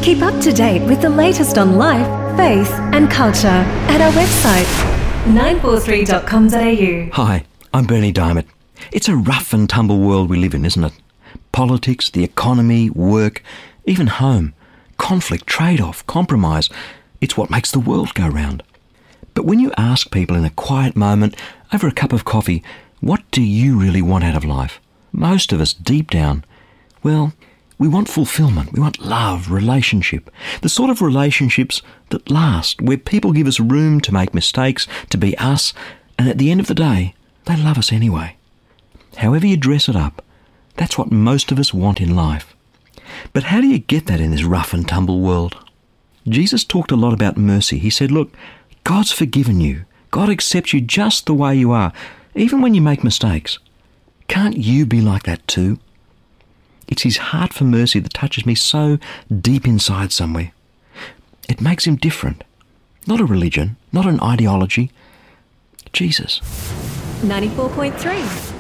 Keep up to date with the latest on life, faith and culture at our website 943.com.au. Hi, I'm Bernie Diamond. It's a rough and tumble world we live in, isn't it? Politics, the economy, work, even home, conflict, trade-off, compromise. It's what makes the world go round. But when you ask people in a quiet moment over a cup of coffee, what do you really want out of life? Most of us, deep down, well, we want fulfillment. We want love, relationship. The sort of relationships that last, where people give us room to make mistakes, to be us, and at the end of the day, they love us anyway. However you dress it up, that's what most of us want in life. But how do you get that in this rough and tumble world? Jesus talked a lot about mercy. He said, look, God's forgiven you. God accepts you just the way you are, even when you make mistakes. Can't you be like that too? It's his heart for mercy that touches me so deep inside somewhere. It makes him different. Not a religion, not an ideology. Jesus. 94.3